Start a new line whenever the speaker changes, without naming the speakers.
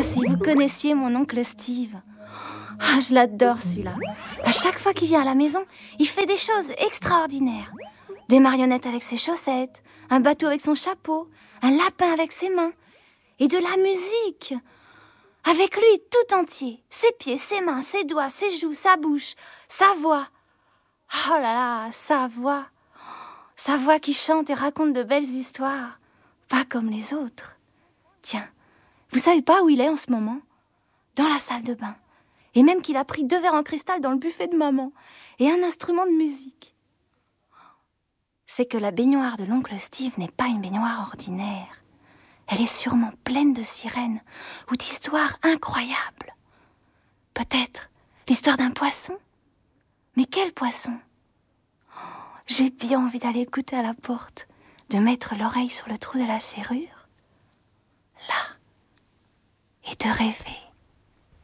Ah, si vous connaissiez mon oncle Steve. Ah, je l'adore celui-là. À chaque fois qu'il vient à la maison, il fait des choses extraordinaires. Des marionnettes avec ses chaussettes, un bateau avec son chapeau, un lapin avec ses mains. Et de la musique. Avec lui tout entier. Ses pieds, ses mains, ses doigts, ses joues, sa bouche, sa voix. Oh là là, sa voix. Sa voix qui chante et raconte de belles histoires. Pas comme les autres. Tiens, vous savez pas où il est en ce moment? Dans la salle de bain. Et même qu'il a pris 2 verres en cristal dans le buffet de maman. Et un instrument de musique. C'est que la baignoire de l'oncle Steve n'est pas une baignoire ordinaire. Elle est sûrement pleine de sirènes ou d'histoires incroyables. Peut-être l'histoire d'un poisson? Mais quel poisson? J'ai bien envie d'aller écouter à la porte, de mettre l'oreille sur le trou de la serrure, là, et de rêver.